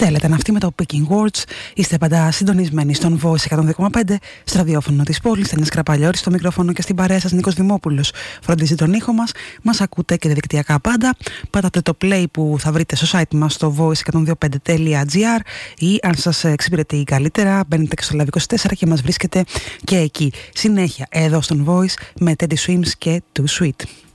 θέλετε να αυτή με το Picking Words. Είστε πάντα συντονισμένοι στον Voice 102,5 στο ραδιόφωνο της πόλης. Στέλνης Κραπαλιώρης στο μικρόφωνο και στην παρέα σας Νίκος Δημόπουλος. Φροντίζει τον ήχο μας. Μας ακούτε και διαδικτυακά πάντα. Πατάτε το play που θα βρείτε στο site μας στο voice125.gr ή αν σας εξυπηρετεί καλύτερα μπαίνετε και στο Live 24 και μας βρίσκετε και εκεί. Συνέχεια εδώ στον Voice με Teddy Swims και Too Sweet.